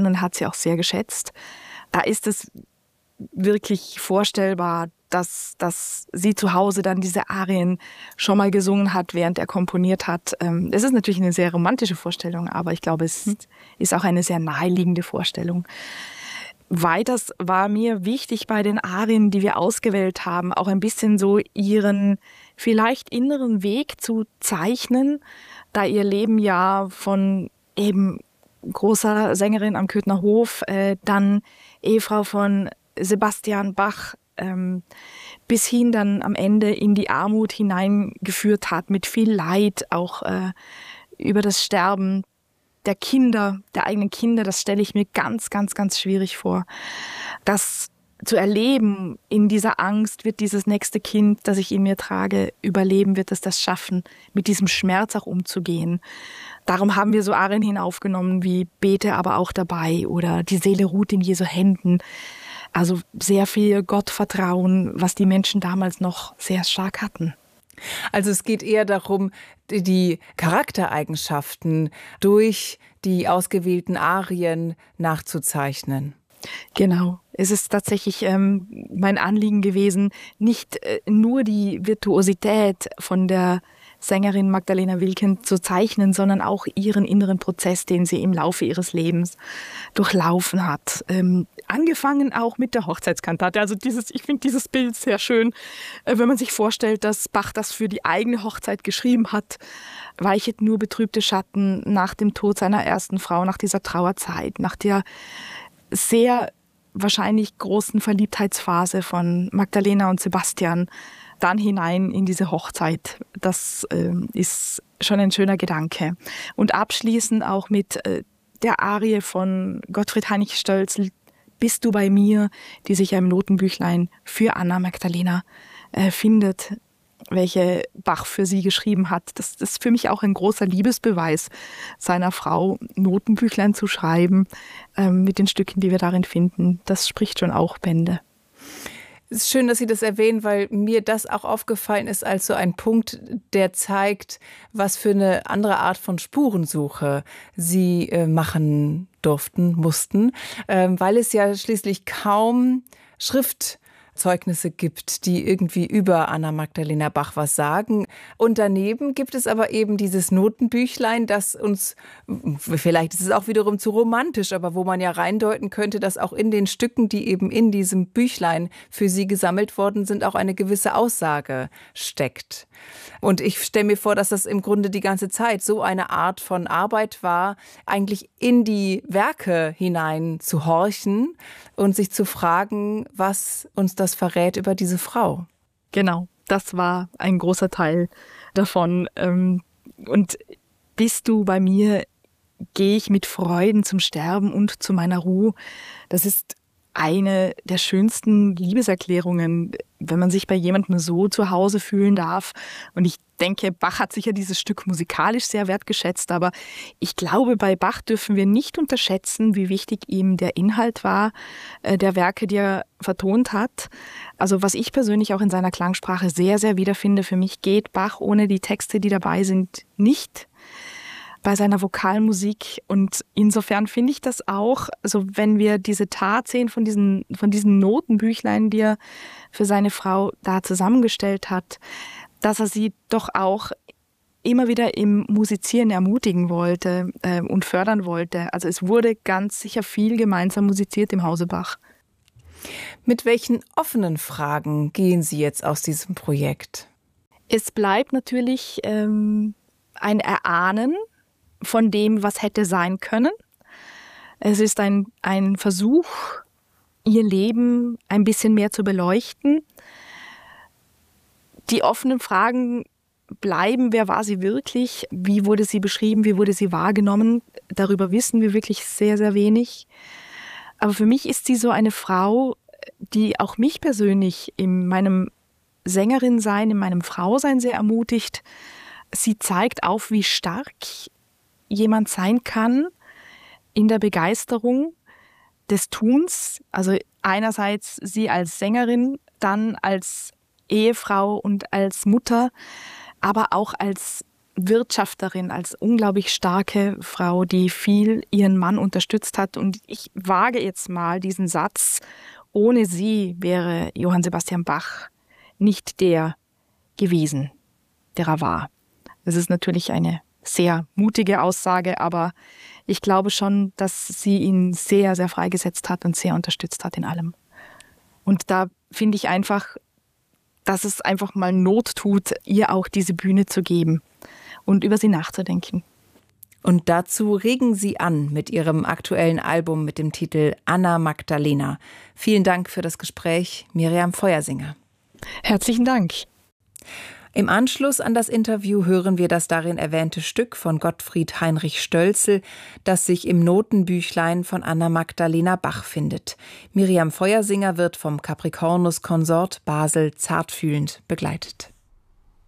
gesungen, hat sie auch sehr geschätzt. Da ist es wirklich vorstellbar, dass sie zu Hause dann diese Arien schon mal gesungen hat, während er komponiert hat. Es ist natürlich eine sehr romantische Vorstellung, aber ich glaube, es ist auch eine sehr naheliegende Vorstellung. Weiters war mir wichtig bei den Arien, die wir ausgewählt haben, auch ein bisschen so ihren vielleicht inneren Weg zu zeichnen, da ihr Leben ja von eben großer Sängerin am Köthner Hof, dann Ehefrau von Sebastian Bach, bis hin dann am Ende in die Armut hineingeführt hat, mit viel Leid, auch über das Sterben der Kinder, der eigenen Kinder. Das stelle ich mir ganz, ganz, ganz schwierig vor. Das zu erleben in dieser Angst, wird dieses nächste Kind, das ich in mir trage, überleben, wird es das schaffen, mit diesem Schmerz auch umzugehen. Darum haben wir so Arien hinaufgenommen wie Bete aber auch dabei oder Die Seele ruht in Jesu Händen. Also sehr viel Gottvertrauen, was die Menschen damals noch sehr stark hatten. Also es geht eher darum, die Charaktereigenschaften durch die ausgewählten Arien nachzuzeichnen. Genau. Es ist tatsächlich mein Anliegen gewesen, nicht nur die Virtuosität von der Sängerin Magdalena Wilken zu zeichnen, sondern auch ihren inneren Prozess, den sie im Laufe ihres Lebens durchlaufen hat. Angefangen auch mit der Hochzeitskantate. Also ich finde dieses Bild sehr schön, wenn man sich vorstellt, dass Bach das für die eigene Hochzeit geschrieben hat. Weichet nur betrübte Schatten nach dem Tod seiner ersten Frau, nach dieser Trauerzeit, nach der sehr wahrscheinlich großen Verliebtheitsphase von Magdalena und Sebastian, dann hinein in diese Hochzeit. Das ist schon ein schöner Gedanke. Und abschließend auch mit der Arie von Gottfried Heinrich Stölzl, Bist du bei mir, die sich ja im Notenbüchlein für Anna Magdalena findet, welche Bach für sie geschrieben hat. Das ist für mich auch ein großer Liebesbeweis seiner Frau, Notenbüchlein zu schreiben mit den Stücken, die wir darin finden. Das spricht schon auch Bände. Es ist schön, dass Sie das erwähnen, weil mir das auch aufgefallen ist als so ein Punkt, der zeigt, was für eine andere Art von Spurensuche Sie machen mussten, weil es ja schließlich kaum Schriftzeugnisse gibt, die irgendwie über Anna Magdalena Bach was sagen. Und daneben gibt es aber eben dieses Notenbüchlein, das uns, vielleicht ist es auch wiederum zu romantisch, aber wo man ja reindeuten könnte, dass auch in den Stücken, die eben in diesem Büchlein für sie gesammelt worden sind, auch eine gewisse Aussage steckt. Und ich stelle mir vor, dass das im Grunde die ganze Zeit so eine Art von Arbeit war, eigentlich in die Werke hinein zu horchen und sich zu fragen, was uns das verrät über diese Frau. Genau, das war ein großer Teil davon. Und bist du bei mir, gehe ich mit Freuden zum Sterben und zu meiner Ruhe. Das ist eine der schönsten Liebeserklärungen, wenn man sich bei jemandem so zu Hause fühlen darf. Und ich denke, Bach hat sicher dieses Stück musikalisch sehr wertgeschätzt, aber ich glaube, bei Bach dürfen wir nicht unterschätzen, wie wichtig ihm der Inhalt war, der Werke, die er vertont hat. Also was ich persönlich auch in seiner Klangsprache sehr, sehr wiederfinde, für mich geht Bach ohne die Texte, die dabei sind, nicht. Bei seiner Vokalmusik. Und insofern finde ich das auch, also wenn wir diese Tat sehen von diesen Notenbüchlein, die er für seine Frau da zusammengestellt hat, dass er sie doch auch immer wieder im Musizieren ermutigen wollte und fördern wollte. Also es wurde ganz sicher viel gemeinsam musiziert im Hause Bach. Mit welchen offenen Fragen gehen Sie jetzt aus diesem Projekt? Es bleibt natürlich ein Erahnen von dem, was hätte sein können. Es ist ein Versuch, ihr Leben ein bisschen mehr zu beleuchten. Die offenen Fragen bleiben, wer war sie wirklich? Wie wurde sie beschrieben? Wie wurde sie wahrgenommen? Darüber wissen wir wirklich sehr, sehr wenig. Aber für mich ist sie so eine Frau, die auch mich persönlich in meinem Sängerin-Sein, in meinem Frausein sehr ermutigt. Sie zeigt auf, wie stark jemand sein kann in der Begeisterung des Tuns. Also einerseits sie als Sängerin, dann als Ehefrau und als Mutter, aber auch als Wirtschafterin, als unglaublich starke Frau, die viel ihren Mann unterstützt hat. Und ich wage jetzt mal diesen Satz: Ohne sie wäre Johann Sebastian Bach nicht der gewesen, der er war. Das ist natürlich eine sehr mutige Aussage, aber ich glaube schon, dass sie ihn sehr, sehr freigesetzt hat und sehr unterstützt hat in allem. Und da finde ich einfach, dass es einfach mal Not tut, ihr auch diese Bühne zu geben und über sie nachzudenken. Und dazu regen Sie an mit Ihrem aktuellen Album mit dem Titel Anna Magdalena. Vielen Dank für das Gespräch, Miriam Feuersinger. Herzlichen Dank. Im Anschluss an das Interview hören wir das darin erwähnte Stück von Gottfried Heinrich Stölzel, das sich im Notenbüchlein von Anna Magdalena Bach findet. Miriam Feuersinger wird vom Capricornus Consort Basel zartfühlend begleitet.